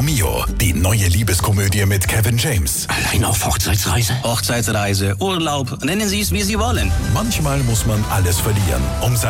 Mio, die neue Liebeskomödie mit Kevin James. Allein auf Hochzeitsreise? Hochzeitsreise, Urlaub, nennen Sie es, wie Sie wollen. Manchmal muss man alles verlieren, um